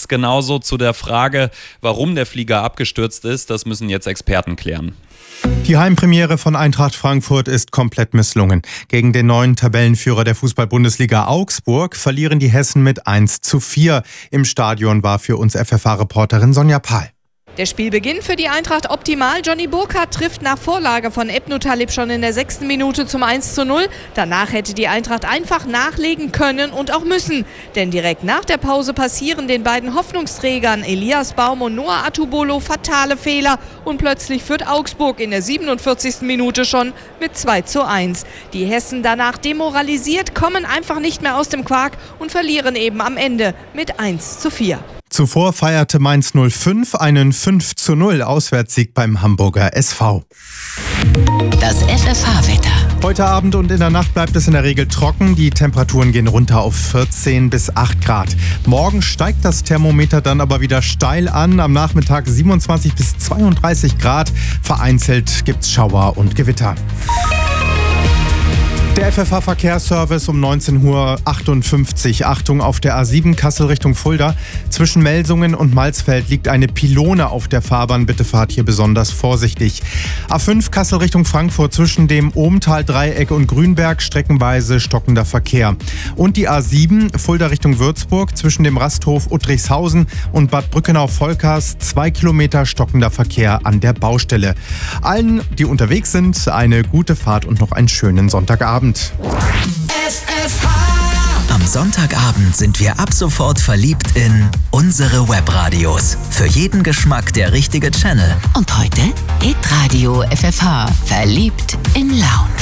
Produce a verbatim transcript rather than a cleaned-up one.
genauso zu der Frage, warum der Flieger abgestürzt ist. Das müssen jetzt Experten klären. Die Heimpremiere von Eintracht Frankfurt ist komplett misslungen. Gegen den neuen Tabellenführer der Fußball-Bundesliga Augsburg verlieren die Hessen mit eins zu vier. Im Stadion war für uns F F H-Reporterin Sonja Pahl. Der Spielbeginn für die Eintracht optimal. Johnny Burkhardt trifft nach Vorlage von Ebnu Talib schon in der sechsten Minute zum eins zu null. Danach hätte die Eintracht einfach nachlegen können und auch müssen. Denn direkt nach der Pause passieren den beiden Hoffnungsträgern Elias Baum und Noah Atubolo fatale Fehler. Und plötzlich führt Augsburg in der siebenundvierzigsten Minute schon mit zwei zu eins. Die Hessen danach demoralisiert, kommen einfach nicht mehr aus dem Quark und verlieren eben am Ende mit eins zu vier. Zuvor feierte Mainz null fünf einen fünf zu null Auswärtssieg beim Hamburger S V. Das F F H-Wetter. Heute Abend und in der Nacht bleibt es in der Regel trocken. Die Temperaturen gehen runter auf vierzehn bis acht Grad. Morgen steigt das Thermometer dann aber wieder steil an. Am Nachmittag siebenundzwanzig bis zweiunddreißig Grad. Vereinzelt gibt's Schauer und Gewitter. Der F F H-Verkehrsservice um neunzehn Uhr achtundfünfzig. Achtung, auf der A sieben Kassel Richtung Fulda. Zwischen Melsungen und Malsfeld liegt eine Pylone auf der Fahrbahn. Bitte fahrt hier besonders vorsichtig. A fünf Kassel Richtung Frankfurt zwischen dem Ohmtal-Dreieck und Grünberg streckenweise stockender Verkehr. Und die A sieben Fulda Richtung Würzburg zwischen dem Rasthof Uttrichshausen und Bad Brückenau-Volkers zwei Kilometer stockender Verkehr an der Baustelle. Allen, die unterwegs sind, eine gute Fahrt und noch einen schönen Sonntagabend. F F H. Am Sonntagabend sind wir ab sofort verliebt in unsere Webradios. Für jeden Geschmack der richtige Channel. Und heute Hitradio F F H. Verliebt in Lounge.